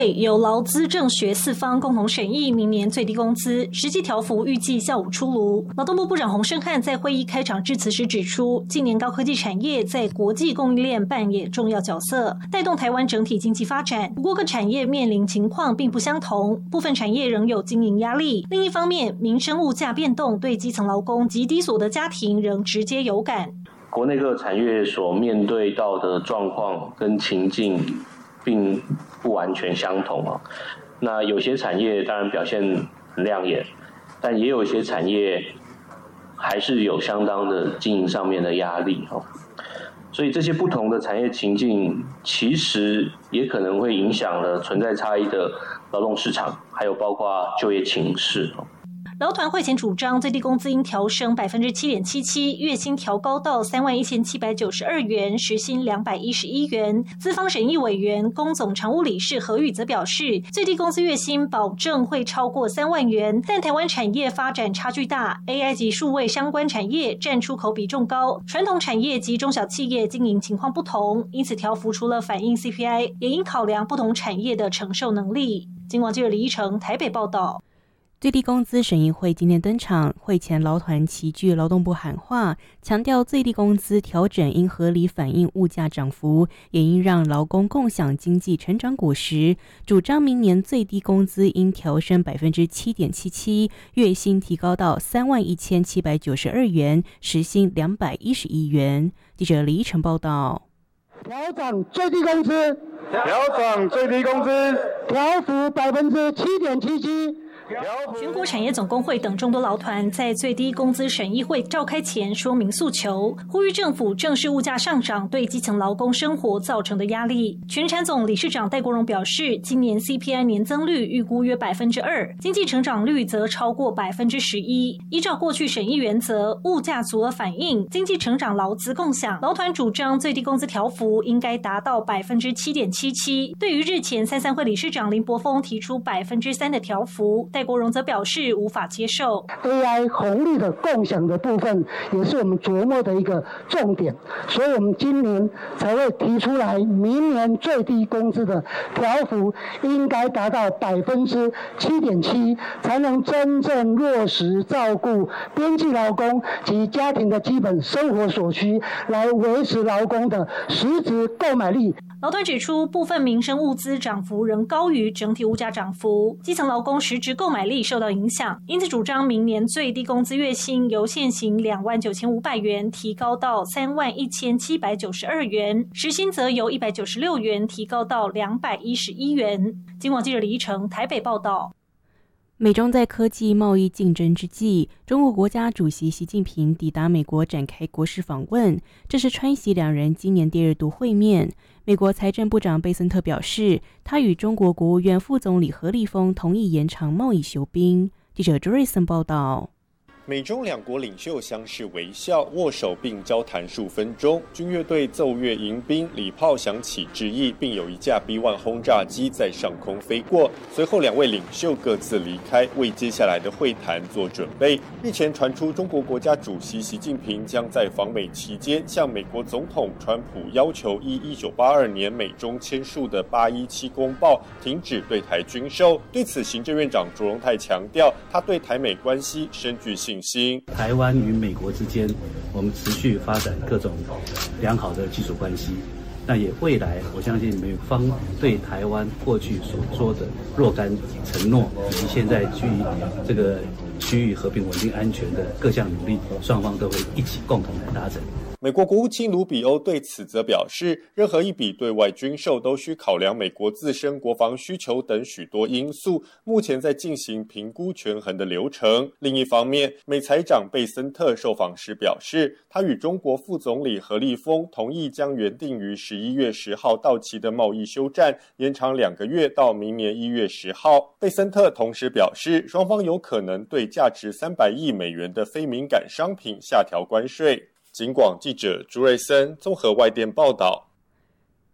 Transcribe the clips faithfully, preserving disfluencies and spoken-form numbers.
由劳资政学四方共同审议明年最低工资，实际条幅预计下午出炉。劳动部部长洪胜汉在会议开场致辞时指出，近年高科技产业在国际供应链扮演重要角色，带动台湾整体经济发展。不过各产业面临情况并不相同，部分产业仍有经营压力。另一方面，民生物价变动对基层劳工及低所得家庭仍直接有感。 国内各产业所面对到的状况跟情境并不完全相同啊。那有些产业当然表现很亮眼，但也有一些产业还是有相当的经营上面的压力哦。所以这些不同的产业情境，其实也可能会影响了存在差异的劳动市场，还有包括就业情势哦。 劳团会前主张最低工资应调升 百分之七点七七， 月薪调高到三万一千七百九十二元，时薪两百一十一元。资方审议委员工总常务理事何宇则表示，最低工资月薪保证会超过三万元，但台湾产业发展差距大， A I 及数位相关产业占出口比重高，传统产业及中小企业经营情况不同，因此调幅除了反映 C P I， 也应考量不同产业的承受能力。今晚记者李依成台北报道。 最低工资审议会今天登场，会前劳团齐聚劳动部喊话，强调最低工资调整应合理反映物价涨幅，也应让劳工共享经济成长果实，主张明年最低工资应调升 百分之七点七七， 月薪提高到三万一千七百九十二元，时薪两百一十一元。记者李依晨报道。 调涨最低工资， 调涨最低工资， 调幅 百分之七点七七。 全国产业总工会等众多劳团在最低工资审议会召开前说明诉求，呼吁政府正视物价上涨对基层劳工生活造成的压力。全产总理事长戴国荣表示，今年 C P I 年增率预估约 百分之二， 经济成长率则超过 百分之十一。 依照过去审议原则，物价足额反映，经济成长劳资共享，劳团主张最低工资调幅应该达到 百分之七点七七。 对于日前三三会理事长林柏峰提出 百分之三 的调幅，戴国荣则表示无法接受。 A I 红利的共享的部分也是我们琢磨的一个重点，所以我们今年才会提出来，明年最低工资的调幅应该达到 百分之七点七， 才能真正落实照顾边际劳工及家庭的基本生活所需，来维持劳工的实质购买力。 劳团指出，部分民生物资涨幅仍高于整体物价涨幅，基层劳工实质购买力受到影响，因此主张明年最低工资月薪由现行两万九千五百元提高到三万一千七百九十二元，时薪则由一百九十六元提高到两百一十一元。今晚记者李依成台北报道。 美中在科技贸易竞争之际，中国国家主席习近平抵达美国展开国事访问，这是川习两人今年第二度会面。美国财政部长贝森特表示，他与中国国务院副总理何立峰同意延长贸易休兵。记者 Jorison 报道。 美中两国领袖相视微笑，握手并交谈数分钟。军乐队奏乐迎宾，礼炮响起致意，并有一架 B 一 轰炸机在上空飞过。随后，两位领袖各自离开，为接下来的会谈做准备。日前传出，中国国家主席习近平将在访美期间向美国总统川普要求依一九八二年美中签署的八一七公报停止对台军售。对此，行政院长卓荣泰强调，他对台美关系深具信心。 台湾与美国之间，我们持续发展各种良好的基础关系。那也未来，我相信美方对台湾过去所说的若干承诺，以及现在基于这个区域和平稳定安全的各项努力，双方都会一起共同来达成。 美国国务卿卢比欧对此则表示，任何一笔对外军售都需考量美国自身国防需求等许多因素，目前在进行评估权衡的流程。另一方面，美财长贝森特受访时表示，他与中国副总理何立峰同意将原定于十一月十号到期的贸易休战延长两个月到明年一月十号。贝森特同时表示，双方有可能对价值三百亿美元的非敏感商品下调关税。警广记者朱瑞森综合外电报道。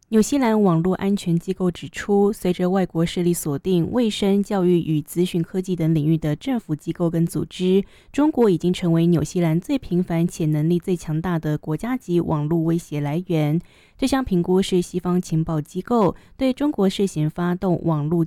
纽西兰网络安全机构指出，随着外国势力锁定卫生、教育与资讯科技等领域的政府机构跟组织，中国已经成为纽西兰最频繁且能力最强大的国家级网络威胁来源。这项评估是西方情报机构对中国涉嫌发动网络